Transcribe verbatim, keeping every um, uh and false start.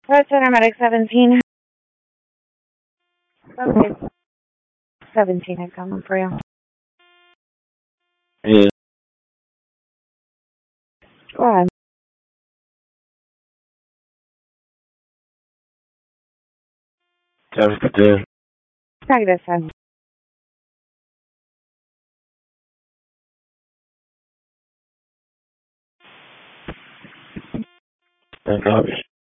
Red Center Medic seventeen. Okay. seventeen is coming for you. Yeah. Go ahead. Seven for ten. Try this one. Thank God.